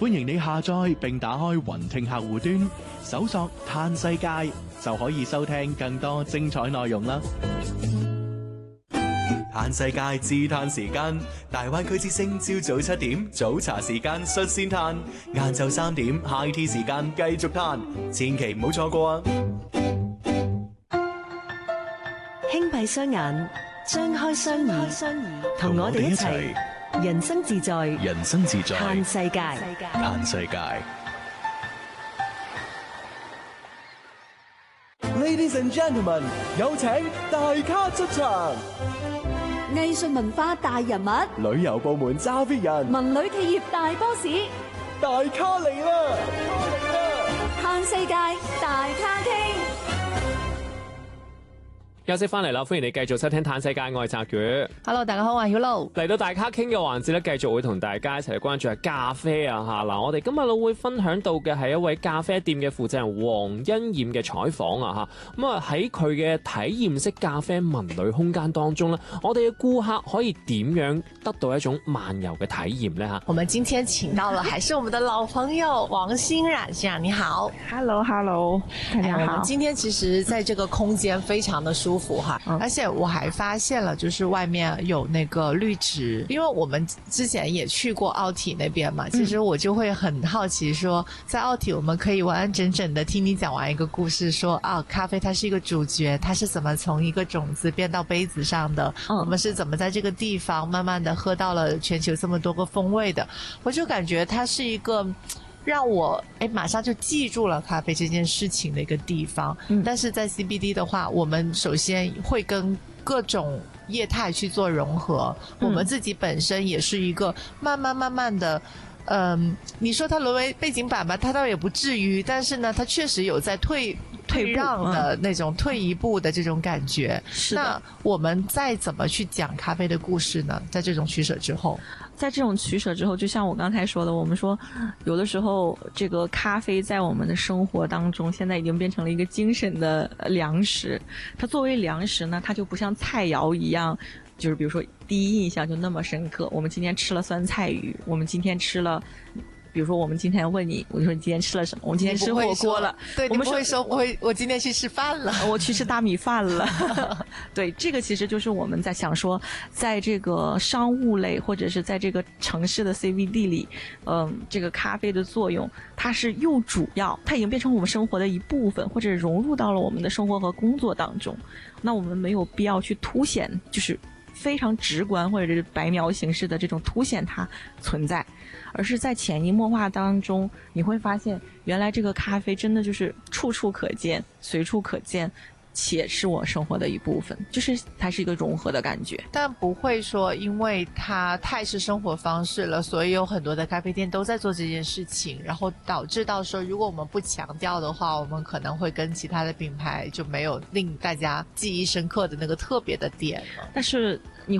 歡迎你下載並打開雲聽客戶端，搜索嘆世界就可以收聽更多精彩內容啦。嘆世界自嘆時間，大灣區之聲朝早7點早茶時間率先嘆，晏晝3點 High Tea 時間繼續嘆，千祈唔好錯過啊！ 輕閉雙眼，張開雙耳，同我哋一齊人生自在， 人生自在嘆世界， 嘆世界。 Ladies and gentlemen， 有請大咖出場。 藝術文化大人物， 旅遊部門揸 fit 人， 文旅企業大 boss， 大咖嚟啦！ 嘆世界大咖傾。 休息翻嚟啦，歡迎你繼續收聽嘆世界，我係澤宇。 Hello， 大家好，我係曉露。嚟到大咖傾嘅環節咧，繼續會同大家一齊關注下咖啡啊吓。嗱，我哋今日會分享到嘅係一位咖啡店嘅負責人黃欣艷嘅採訪啊吓。咁啊喺佢嘅體驗式咖啡文旅空間當中咧，我哋嘅顧客可以點樣得到一種漫遊嘅體驗呢？吓？ 我們今天請到了還是我們的老朋友王欣冉先生，你好。 Hello， 大家好。 今天其實在這個空間非常的舒服哈，而且我還發現了，就是外面有那個綠植，因為我們之前也去過奧體那邊嘛，其實我就會很好奇說，在奧體我們可以完完整整的聽你講完一個故事，說啊，咖啡它是一個主角，它是怎麼從一個種子變到杯子上的，我們是怎麼在這個地方慢慢的喝到了全球這麼多個風味的，我就感覺它是一個讓我馬上就記住了咖啡這件事情的一個地方。但是在 CBD 的話，我們首先會跟各種業態去做融合，我們自己本身也是一個慢慢的你說它淪為背景板吧，它倒也不至於，但是呢它確實有在退讓的那種退一步的這種感覺。是的。那我們再怎麼去講咖啡的故事呢？在這種取捨之後， 就像我剛才說的，我們說有的時候這個咖啡在我們的生活當中現在已經變成了一個精神的糧食。它作為糧食呢，它就不像菜肴一樣，就是比如說第一印象就那麼深刻。我們今天吃了酸菜魚，我們今天吃了，比如說我們今天問你，我就說你今天吃了什麼？我們今天吃火鍋了。 對，我們不會說我今天去吃飯了， 我去吃大米飯了。對，這個其實就是我們在想說，在這個商務類或者是在這個城市的 CBD 裏，這個咖啡的作用，它是又主要，它已經變成我們生活的一部分，或者融入到了我們的生活和工作當中。那我們沒有必要去凸顯，就是非常直觀或者是白描形式的這種凸顯它存在，而是在潛移默化當中，你會發現原來這個咖啡真的就是處處可見，隨處可見，且是我生活的一部分，就是它是一個融合的感覺。 但不會說因為它太是生活方式了，所以有很多的咖啡店都在做這件事情，然後導致到說如果我們不強調的話，我們可能會跟其他的品牌就沒有令大家記憶深刻的那個特別的點了。 但是你